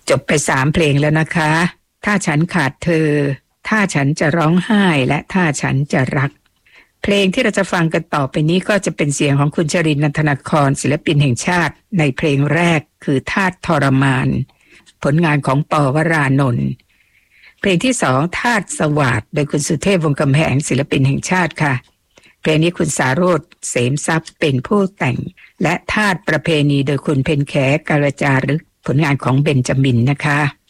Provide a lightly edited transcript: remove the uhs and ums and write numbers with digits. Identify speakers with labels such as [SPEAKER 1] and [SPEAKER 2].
[SPEAKER 1] จบไป3เพลงแล้วนะคะถ้าฉันขาดเธอถ้าฉันจะร้องไห้และถ้าฉันจะรักเพลงที่เราจะฟังกันต่อไปนี้ก็จะเป็นเสียงของคุณชรินทร์ นันทนครศิลปินแห่งชาติในเพลงแรกคือทาสทรมานผลงานของป.วรานนท์เพลงที่2ทาสสวาทโดยคุณสุเทพวงศ์กำแหงศิลปินแห่งชาติค่ะเพลงนี้คุณสาโรจน์เสมทรัพย์เป็นผู้แต่งและทาสประเพณีโดยคุณเพ็ญแขกาลจารึกผลงานของเบนจามินนะคะ